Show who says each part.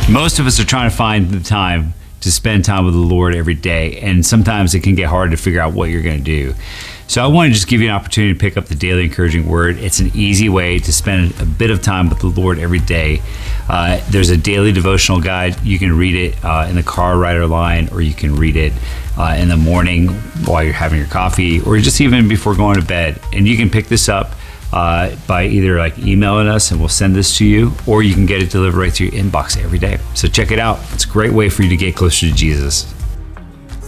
Speaker 1: Most of us are trying to find the time to spend time with the Lord every day, and sometimes it can get hard to figure out what you're going to do. So I want to just give you an opportunity to pick up the Daily Encouraging Word. It's an easy way to spend a bit of time with the Lord every day. There's a daily devotional guide. You can read it in the car ride or line, or you can read it in the morning while you're having your coffee, or just even before going to bed. And you can pick this up by either like emailing us and we'll send this to you, or you can get it delivered right to your inbox every day. So check it out. It's a great way for you to get closer to Jesus.